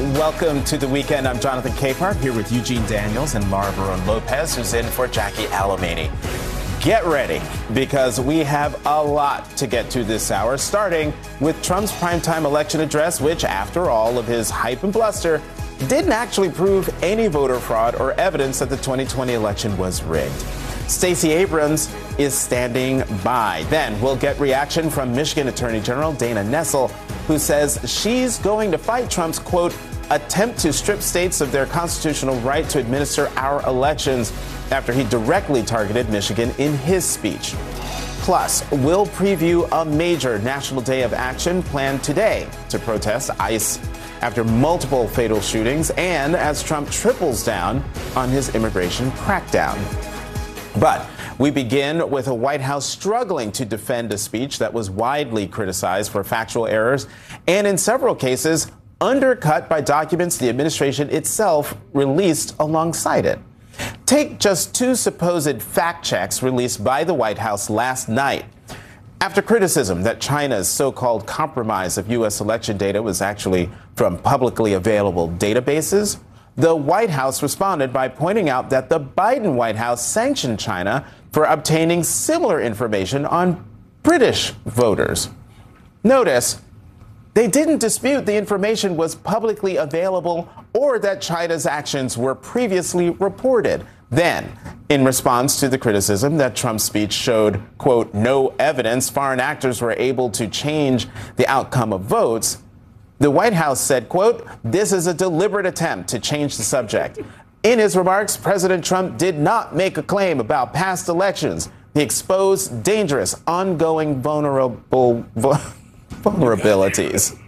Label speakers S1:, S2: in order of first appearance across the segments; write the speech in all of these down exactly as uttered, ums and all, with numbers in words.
S1: Welcome to the weekend. I'm Jonathan Capehart here with Eugene Daniels and Laura Barone Lopez, who's in for Jackie Alamany. Get ready, because we have a lot to get to this hour, starting with Trump's primetime election address, which, after all of his hype and bluster, didn't actually prove any voter fraud or evidence that the twenty twenty election was rigged. Stacey Abrams is standing by. Then we'll get reaction from Michigan Attorney General Dana Nessel, who says she's going to fight Trump's, quote, attempt to strip states of their constitutional right to administer our elections, after he directly targeted Michigan in his speech. Plus, we'll preview a major national day of action planned today to protest ICE after multiple fatal shootings and as Trump triples down on his immigration crackdown. But we begin with a White House struggling to defend a speech that was widely criticized for factual errors and, in several cases, undercut by documents the administration itself released alongside it. Take just two supposed fact checks released by the White House last night. After criticism that China's so-called compromise of U S election data was actually from publicly available databases, the White House responded by pointing out that the Biden White House sanctioned China for obtaining similar information on British voters. Notice, they didn't dispute the information was publicly available or that China's actions were previously reported. Then, in response to the criticism that Trump's speech showed, quote, no evidence foreign actors were able to change the outcome of votes, the White House said, quote, this is a deliberate attempt to change the subject. In his remarks, President Trump did not make a claim about past elections. He exposed dangerous, ongoing vulnerable vulnerabilities.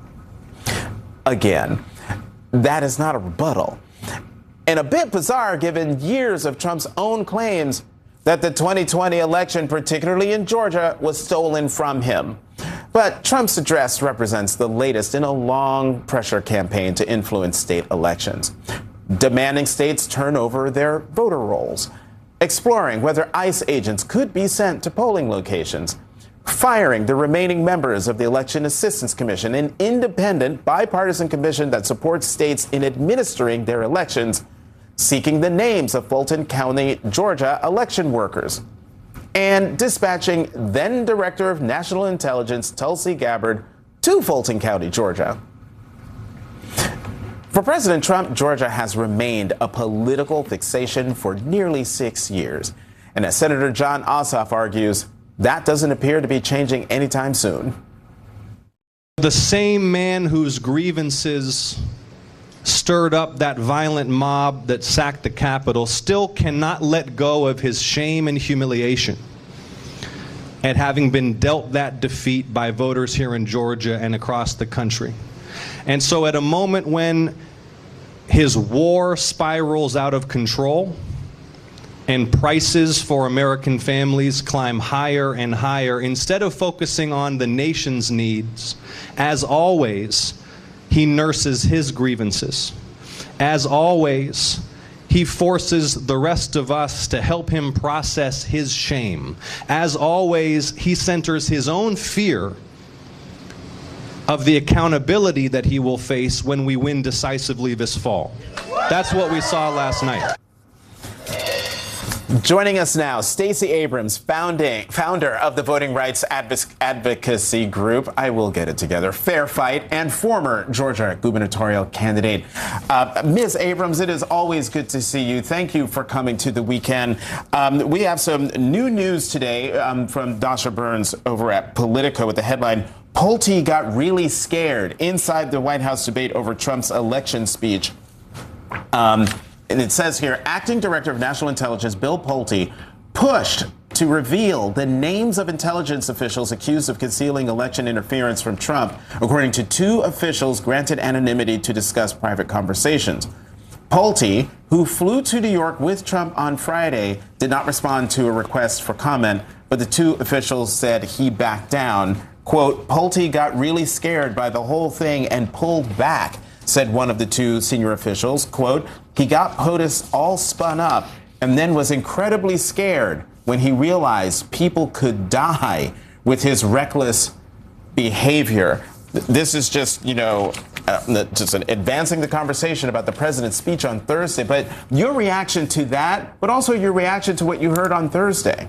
S1: Again, that is not a rebuttal. And a bit bizarre given years of Trump's own claims that the twenty twenty election, particularly in Georgia, was stolen from him. But Trump's address represents the latest in a long pressure campaign to influence state elections, demanding states turn over their voter rolls, exploring whether ICE agents could be sent to polling locations, firing the remaining members of the Election Assistance Commission, an independent bipartisan commission that supports states in administering their elections, seeking the names of Fulton County, Georgia election workers, and dispatching then Director of National Intelligence Tulsi Gabbard to Fulton County, Georgia. For President Trump, Georgia has remained a political fixation for nearly six years. And as Senator Jon Ossoff argues, that doesn't appear to be changing anytime soon.
S2: The same man whose grievances stirred up that violent mob that sacked the Capitol still cannot let go of his shame and humiliation at having been dealt that defeat by voters here in Georgia and across the country. And so at a moment when his war spirals out of control and prices for American families climb higher and higher, instead of focusing on the nation's needs, as always, he nurses his grievances. As always, he forces the rest of us to help him process his shame. As always, he centers his own fear of the accountability that he will face when we win decisively this fall. That's what we saw last night.
S1: Joining us now, Stacey Abrams, founding founder of the voting rights adv- advocacy group, I will get it together, Fair Fight, and former Georgia gubernatorial candidate. Uh, Miz Abrams, it is always good to see you. Thank you for coming to the weekend. Um, we have some new news today um, from Dasha Burns over at Politico with the headline, Pulte got really scared inside the White House debate over Trump's election speech. Um, And it says here, Acting Director of National Intelligence Bill Pulte pushed to reveal the names of intelligence officials accused of concealing election interference from Trump, according to two officials granted anonymity to discuss private conversations. Pulte, who flew to New York with Trump on Friday, did not respond to a request for comment, but the two officials said he backed down. Quote, Pulte got really scared by the whole thing and pulled back, said one of the two senior officials. Quote, he got POTUS all spun up and then was incredibly scared when he realized people could die with his reckless behavior. This is just, you know, uh, just advancing the conversation about the president's speech on Thursday. But your reaction to that, but also your reaction to what you heard on Thursday.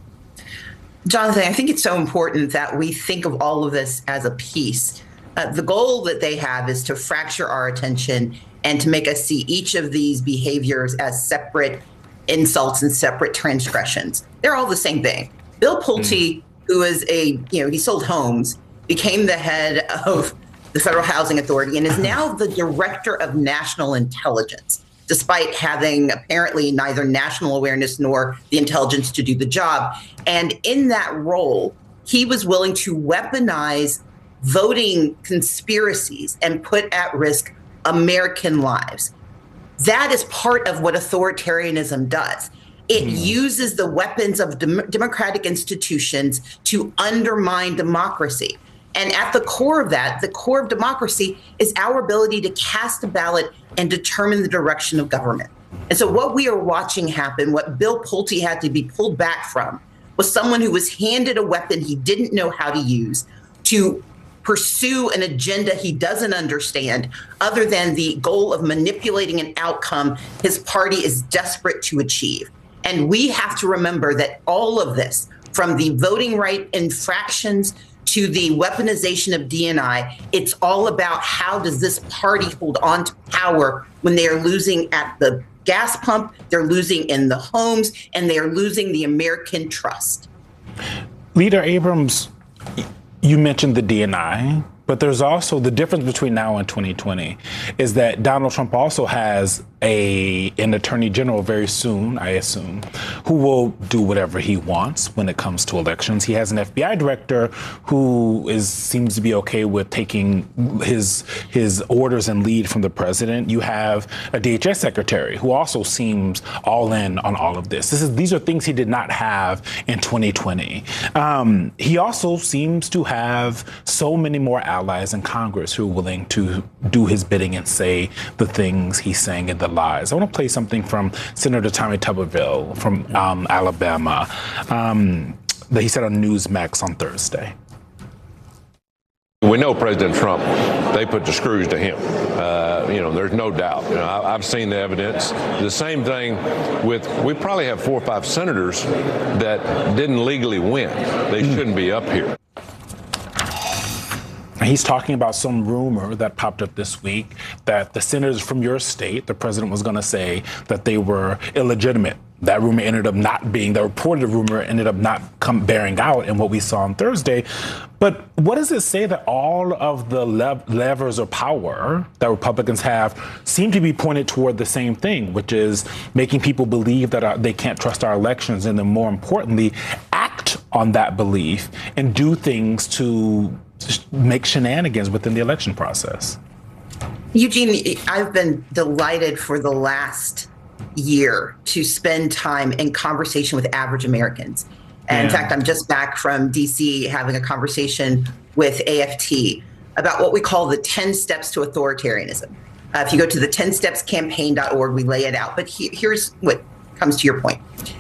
S3: Jonathan, I think it's so important that we think of all of this as a piece. Uh, the goal that they have is to fracture our attention and to make us see each of these behaviors as separate insults and separate transgressions. They're all the same thing. Bill Pulte, mm. who is a, you know, he sold homes, became the head of the Federal Housing Authority and is now the director of national intelligence, despite having apparently neither national awareness nor the intelligence to do the job. And in that role, he was willing to weaponize voting conspiracies and put at risk American lives. That is part of what authoritarianism does. It mm. uses the weapons of dem- democratic institutions to undermine democracy. And at the core of that, the core of democracy is our ability to cast a ballot and determine the direction of government. And so what we are watching happen, what Bill Pulte had to be pulled back from, was someone who was handed a weapon he didn't know how to use to pursue an agenda he doesn't understand, other than the goal of manipulating an outcome his party is desperate to achieve. And we have to remember that all of this, from the voting right infractions to the weaponization of D and I, it's all about how does this party hold on to power when they are losing at the gas pump, they're losing in the homes, and they are losing the American trust.
S4: Leader Abrams, you mentioned the D and I, but there's also the difference between now and twenty twenty is that Donald Trump also has a an attorney general very soon, I assume, who will do whatever he wants when it comes to elections. He has an F B I director who is seems to be okay with taking his his orders and lead from the president. You have a D H S secretary who also seems all in on all of this. This is these are things he did not have in twenty twenty. Um, he also seems to have so many more allies in Congress who are willing to do his bidding and say the things he's saying in the lies. I want to play something from Senator Tommy Tuberville from um, Alabama um, that he said on Newsmax on Thursday.
S5: We know President Trump, they put the screws to him. Uh, you know, there's no doubt. You know, I, I've seen the evidence. The same thing with, we probably have four or five senators that didn't legally win. They mm. shouldn't be up here.
S4: He's talking about some rumor that popped up this week that the senators from your state, the president was going to say that they were illegitimate. That rumor ended up not being, the reported rumor ended up not come bearing out in what we saw on Thursday. But what does it say that all of the lev- levers of power that Republicans have seem to be pointed toward the same thing, which is making people believe that our, they can't trust our elections, and then more importantly, act on that belief and do things to make shenanigans within the election process?
S3: Eugene, I've been delighted for the last year to spend time in conversation with average Americans. And yeah. In fact, I'm just back from D C having a conversation with A F T about what we call the ten steps to authoritarianism. Uh, if you go to the ten steps campaign dot org, we lay it out. But he, here's what comes to your point.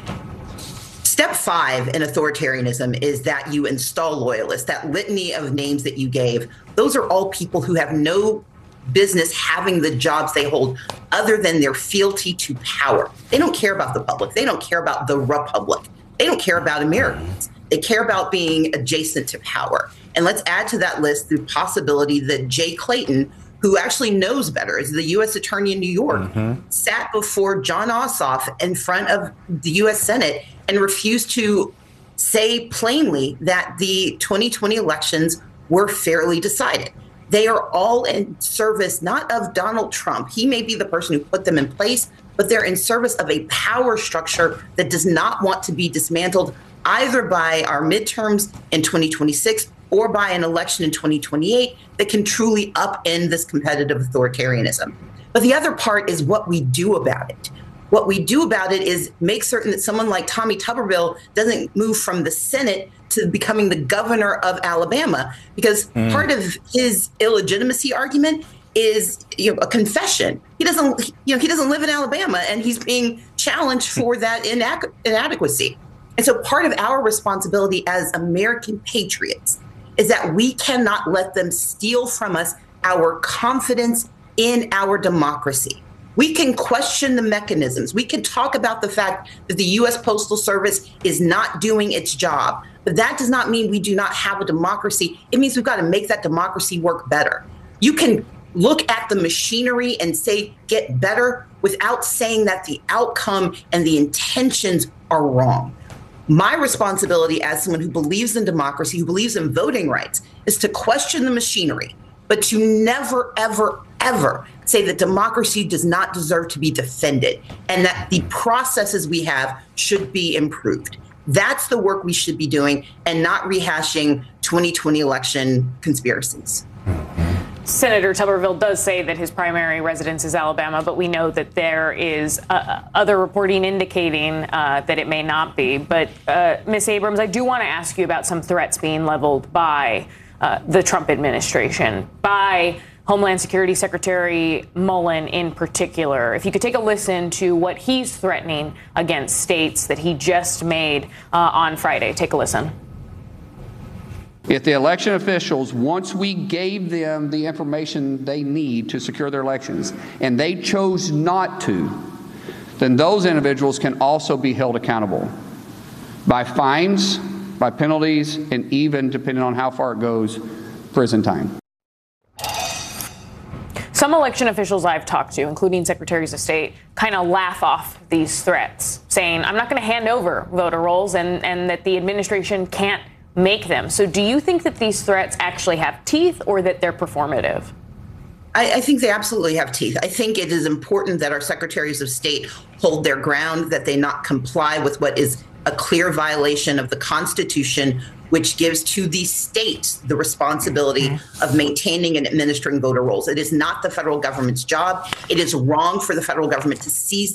S3: Step five in authoritarianism is that you install loyalists, that litany of names that you gave. Those are all people who have no business having the jobs they hold other than their fealty to power. They don't care about the public. They don't care about the republic. They don't care about Americans. They care about being adjacent to power. And let's add to that list the possibility that Jay Clayton, who actually knows better, is the U S attorney in New York, mm-hmm. sat before Jon Ossoff in front of the U S Senate and refused to say plainly that the twenty twenty elections were fairly decided. They are all in service not of Donald Trump. He may be the person who put them in place, but they're in service of a power structure that does not want to be dismantled either by our midterms in twenty twenty-six or by an election in twenty twenty-eight that can truly upend this competitive authoritarianism. But the other part is what we do about it. What we do about it is make certain that someone like Tommy Tuberville doesn't move from the Senate to becoming the governor of Alabama, because mm. part of his illegitimacy argument is, you know, a confession. He doesn't, you know, he doesn't live in Alabama, and he's being challenged for that inac- inadequacy. And so part of our responsibility as American patriots is that we cannot let them steal from us our confidence in our democracy. We can question the mechanisms. We can talk about the fact that the U S Postal Service is not doing its job. But that does not mean we do not have a democracy. It means we've got to make that democracy work better. You can look at the machinery and say, get better, without saying that the outcome and the intentions are wrong. My responsibility as someone who believes in democracy, who believes in voting rights, is to question the machinery, but to never, ever, ever say that democracy does not deserve to be defended and that the processes we have should be improved. That's the work we should be doing, and not rehashing twenty twenty election conspiracies.
S6: Senator Tuberville does say that his primary residence is Alabama, but we know that there is uh, other reporting indicating uh, that it may not be. But, uh, Miz Abrams, I do want to ask you about some threats being leveled by uh, the Trump administration, by Homeland Security Secretary Mullen in particular. If you could take a listen to what he's threatening against states that he just made uh, on Friday. Take a listen.
S7: If the election officials, once we gave them the information they need to secure their elections, and they chose not to, then those individuals can also be held accountable by fines, by penalties, and even, depending on how far it goes, prison time.
S6: Some election officials I've talked to, including secretaries of state, kind of laugh off these threats, saying, I'm not going to hand over voter rolls, and, and that the administration can't make them. So do you think that these threats actually have teeth, or that they're performative?
S3: I, I think they absolutely have teeth. I think it is important that our secretaries of state hold their ground, that they not comply with what is a clear violation of the Constitution, which gives to the state the responsibility of maintaining and administering voter rolls. It is not the federal government's job. It is wrong for the federal government to seize